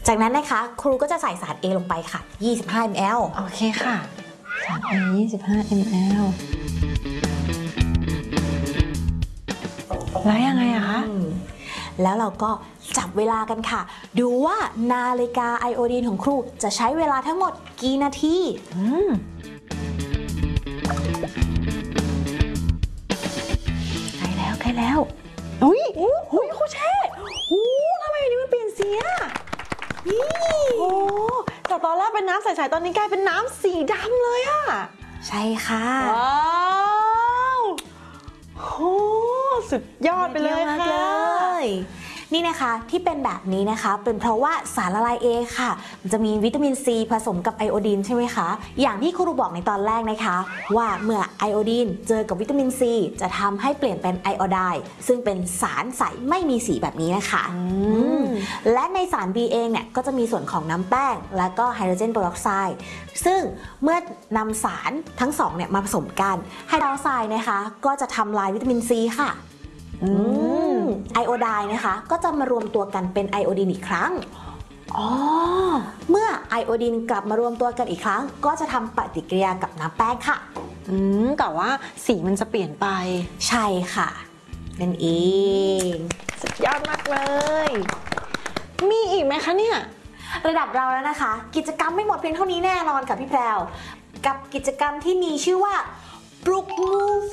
จากนั้นนะคะครูก็จะใส่สาร A ลงไปค่ะ25 ml โอเคค่ะสาร A 25 ml แล้วยังไงอะคะแล้วเราก็จับเวลากันค่ะดูว่านาฬิกาไอโอดีนของครูจะใช้เวลาทั้งหมดกี่นาทีใกล้แล้วอุ้ยครูเช่ทำไมอันนี้มันเปลี่ยนสีอะนี่โอ้จากตอนแรกเป็นน้ำใสๆตอนนี้กลายเป็นน้ำสีดำเลยอะใช่ค่ะว้าวโอ้สุดยอดไปเลยค่ะนี่นะคะที่เป็นแบบนี้นะคะเป็นเพราะว่าสารละลาย A ค่ะมันจะมีวิตามินซีผสมกับไอโอดีนใช่ไหมคะอย่างที่ครูบอกในตอนแรกนะคะว่าเมื่อไอโอดีนเจอกับวิตามินซีจะทำให้เปลี่ยนเป็นไอโอไดน์ซึ่งเป็นสารใสไม่มีสีแบบนี้นะคะและในสาร B เองเนี่ยก็จะมีส่วนของน้ำแป้งและก็ไฮโดรเจนเปอร์ออกไซด์ซึ่งเมื่อนำสารทั้งสองเนี่ยมาผสมกันไฮโดรไซด์นะคะก็จะทำลายวิตามินซีค่ะไอโอไดน์นะคะก็จะมารวมตัวกันเป็นไอโอดีนอีกครั้งเมื่อไอโอดีนกลับมารวมตัวกันอีกครั้งก็จะทำปฏิกิริยากับน้ำแป้งค่ะแต่ว่าสีมันจะเปลี่ยนไปใช่ค่ะนั่นเองสุดยอดมากเลยมีอีกไหมคะเนี่ยระดับเราแล้วนะคะกิจกรรมไม่หมดเพียงเท่านี้แน่นอนค่ะพี่แพรวกับกิจกรรมที่มีชื่อว่าปลุกงูไฟ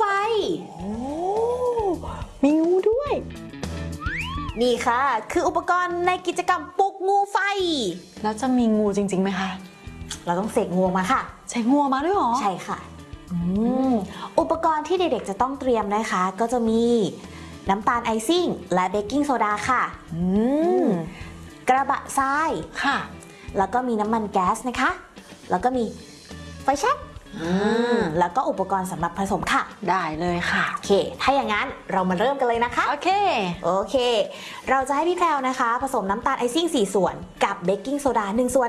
มีงูด้วยนี่ค่ะคืออุปกรณ์ในกิจกรรมปลุกงูไฟแล้วจะมีงูจริงๆไหมคะเราต้องเสกงูมาค่ะใช้งูมาด้วยหรอใช่ค่ะอุปกรณ์ที่เด็กๆจะต้องเตรียมนะคะก็จะมีน้ำตาลไอซิ่งและเบกกิ้งโซดาค่ะกระบะทรายค่ะแล้วก็มีน้ำมันแก๊สนะคะแล้วก็มีไฟแช็กแล้วก็อุปกรณ์สำหรับผสมค่ะได้เลยค่ะโอเคถ้าอย่างนั้นเรามาเริ่มกันเลยนะคะโอเคเราจะให้พี่แพรวนะคะผสมน้ำตาลไอซิ่ง4 ส่วนกับเบกกิ้งโซดา1 ส่วน